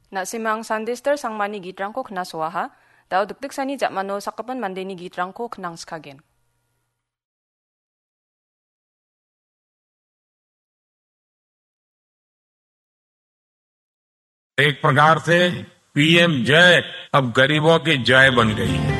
Nasimang Sandester sangmani gitrangko knaswaha, dao dukdik sani jakmano sakapan mandeni gitrangko knang skagen. एक प्रकार से PM जय अब गरीबों की जय बन गई है।